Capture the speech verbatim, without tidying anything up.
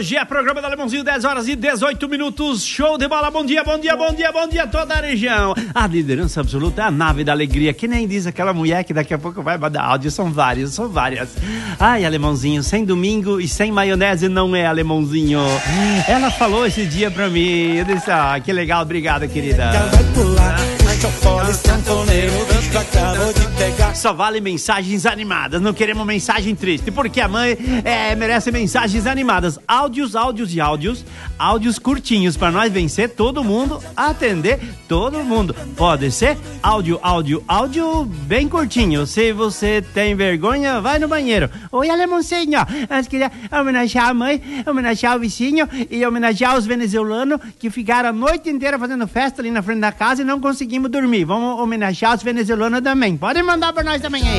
Hoje é programa do Alemãozinho, dez horas e dezoito minutos. Show de bola, bom dia, bom dia, bom dia, bom dia a toda a região. A liderança absoluta é a nave da alegria, que nem diz aquela mulher que daqui a pouco vai mandar áudio. São várias, são várias. Ai, Alemãozinho, sem domingo e sem maionese não é Alemãozinho. Ela falou esse dia pra mim. Eu disse, ah, que legal, obrigado, querida. Só vale mensagens animadas, não queremos mensagem triste, porque a mãe é, merece mensagens animadas. Áudios, áudios e áudios, áudios curtinhos para nós vencer todo mundo, atender todo mundo. Pode ser áudio, áudio, áudio bem curtinho. Se você tem vergonha, vai no banheiro. Oi, Alemãozinho, nós queríamos homenagear a mãe, homenagear o vizinho e homenagear os venezuelanos que ficaram a noite inteira fazendo festa ali na frente da casa e não conseguimos dormir. Vamos homenagear os venezuelanos também. Pode mandar para nós também aí.